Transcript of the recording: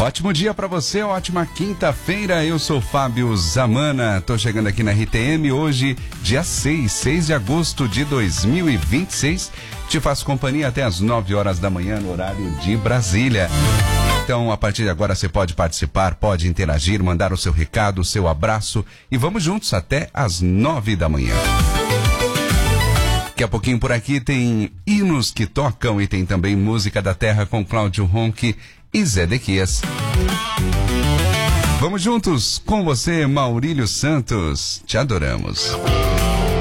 Ótimo dia para você, ótima quinta-feira. Eu sou Fábio Zamana, tô chegando aqui na RTM hoje, dia 6 de agosto de 2026. Te faço companhia até as 9 horas da manhã no horário de Brasília. Então, a partir de agora você pode participar, pode interagir, mandar o seu recado, o seu abraço e vamos juntos até as 9 da manhã. Daqui a pouquinho por aqui tem hinos que tocam e tem também música da terra com Cláudio Ronchi e Zedequias. Vamos juntos com você, Maurílio Santos. Te adoramos.